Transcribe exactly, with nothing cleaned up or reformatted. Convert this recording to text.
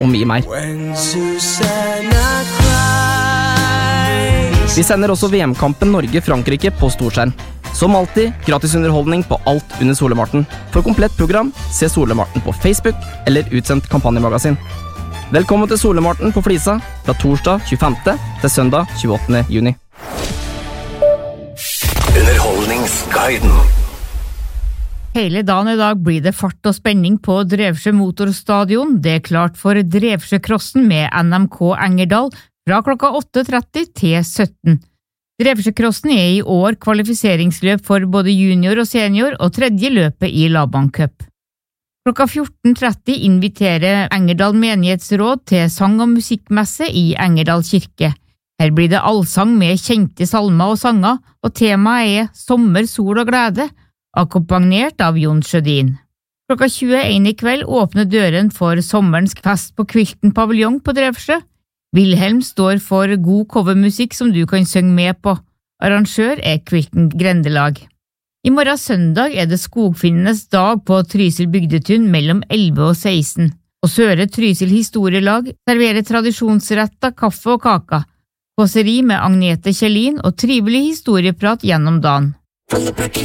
og mye mer. Vi sender også V M-kampen Norge-Frankrike på storskjerm. Som alltid, gratis underholdning på alt under Solemarten. For komplett program, se Solemarten på Facebook eller utsendt kampanjemagasin. Velkommen til Solemarten på Flisa fra torsdag tjuefemte til søndag tjueåttende juni. Underholdningsguiden. Hele dagen I dag blir det fart og spenning på Drevsjø Motorstadion. Det er klart for Drevsjøcrossen med N M K Engerdal fra klokka åtte tretti til sytten. Drevsjøcrossen er I år kvalifiseringsløp for både junior og senior og tredje løpet I Laban Cup. Klokka fjorten tretti inviterer Engerdal menighetsråd til sang- og musikkmesse I Engerdal kirke. Her blir det allsang med kjente salmer og sanger, og temaet er sommer, sol og glede, akkompagnert av Jon Sjødin. Klokka tjueen I kveld åpner døren for sommerens fest på Kvilten Paviljong på Drevsjø. Wilhelm står for god covermusikk som du kan synge med på. Arrangør er Kvilten Grendelag. I morgen søndag er det skogfinnenes dag på Trysil bygdetun mellom elleve og seksten. Og Søre Trysil historielag serverer tradisjonsretter, kaffe og kaka. Kåseri med Agnete Kjellin og trivelig historieprat gjennom dagen.